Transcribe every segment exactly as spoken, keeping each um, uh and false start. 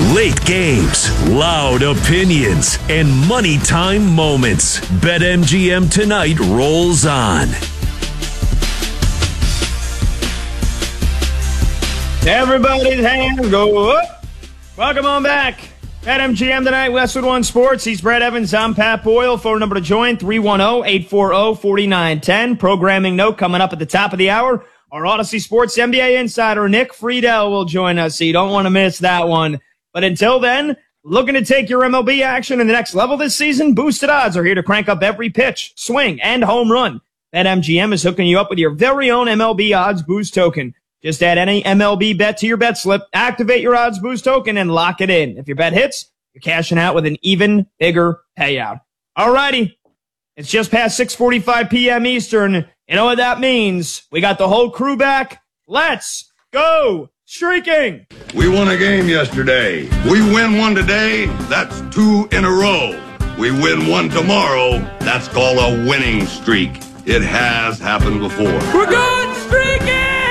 Late games, loud opinions, and money time moments. BetMGM Tonight rolls on. Everybody's hands go up. Welcome on back. BetMGM Tonight, Westwood One Sports. He's Brett Evans. I'm Pat Boyle. Phone number to join, three one zero, eight four zero, four nine one zero. Programming note coming up at the top of the hour. Our Odyssey Sports N B A insider, Nick Friedel, will join us, so you don't want to miss that one. But until then, looking to take your M L B action in the next level this season? Boosted Odds are here to crank up every pitch, swing, and home run. BetMGM is hooking you up with your very own M L B Odds Boost token. Just add any M L B bet to your bet slip, activate your Odds Boost token, and lock it in. If your bet hits, you're cashing out with an even bigger payout. Alrighty, it's just past six forty-five p.m. Eastern. You know what that means? We got the whole crew back. Let's go streaking! We won a game yesterday. We win one today, that's two in a row. We win one tomorrow, that's called a winning streak. It has happened before. We're going streaking!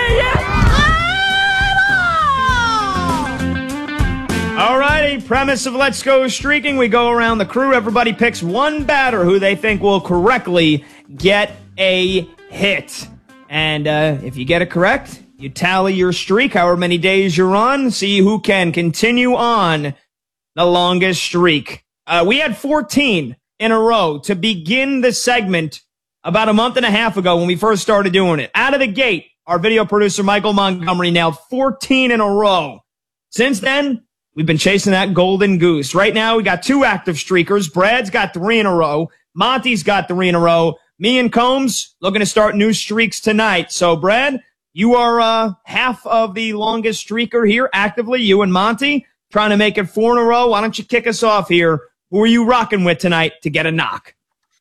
Alrighty, premise of Let's Go Streaking. We go around the crew. Everybody picks one batter who they think will correctly get a hit. And uh, if you get it correct, you tally your streak, however many days you're on, see who can continue on the longest streak. Uh, we had fourteen in a row to begin the segment about a month and a half ago when we first started doing it. Out of the gate, our video producer, Michael Montgomery, nailed fourteen in a row. Since then, we've been chasing that golden goose. Right now, we got two active streakers. Brad's got three in a row. Monty's got three in a row. Me and Combs looking to start new streaks tonight. So, Brad, you are uh, half of the longest streaker here actively, you and Monty, trying to make it four in a row. Why don't you kick us off here? Who are you rocking with tonight to get a knock?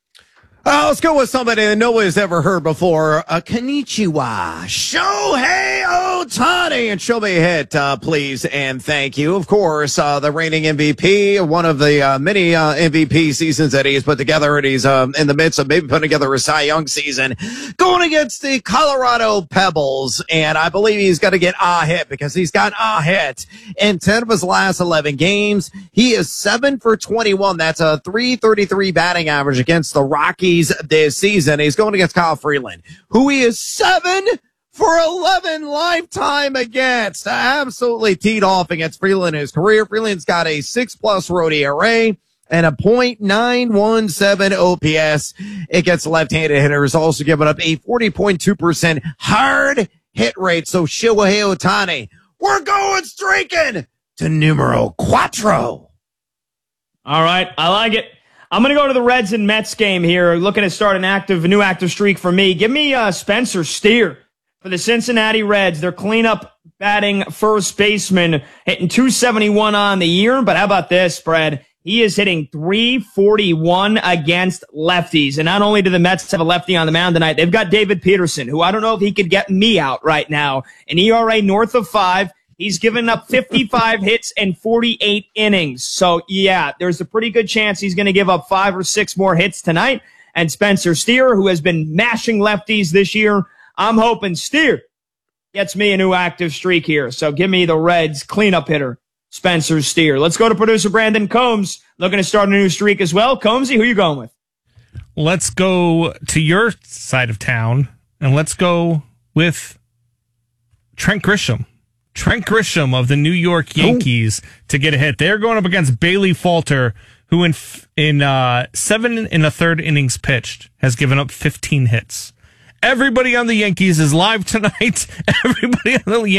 Uh, let's go with somebody that nobody's ever heard before. Uh, Konnichiwa, Shohei Ohtani. And show me a hit, uh, please, and thank you. Of course, uh, the reigning M V P, one of the uh, many uh, M V P seasons that he's put together, and he's um, in the midst of maybe putting together a Cy Young season, going against the Colorado Pebbles. And I believe he's got to get a hit because he's got a hit in ten of his last eleven games. He is seven for twenty-one. That's a three thirty-three batting average against the Rockies this season. He's going against Kyle Freeland, who he is seven for eleven lifetime against. Absolutely teed off against Freeland in his career. Freeland's got a six plus road E R A and a point nine one seven O P S against left-handed hitters. Also giving up a forty point two percent hard hit rate. So Shohei Ohtani, we're going streaking to numero cuatro. All right, I like it. I'm going to go to the Reds and Mets game here, looking to start an active, new active streak for me. Give me uh, Spencer Steer for the Cincinnati Reds. Their cleanup batting first baseman, hitting two seventy-one on the year. But how about this, Brad? He is hitting three forty-one against lefties. And not only do the Mets have a lefty on the mound tonight, they've got David Peterson, who I don't know if he could get me out right now. An E R A north of five. He's given up fifty-five hits and forty-eight innings. So, yeah, there's a pretty good chance he's going to give up five or six more hits tonight. And Spencer Steer, who has been mashing lefties this year, I'm hoping Steer gets me a new active streak here. So give me the Reds cleanup hitter, Spencer Steer. Let's go to producer Brandon Combs, looking to start a new streak as well. Combsy, who you going with? Let's go to your side of town, and let's go with Trent Grisham. Trent Grisham of the New York Yankees Ooh. to get a hit. They're going up against Bailey Falter, who in in uh, seven and a third innings pitched has given up fifteen hits. Everybody on the Yankees is live tonight. Everybody on the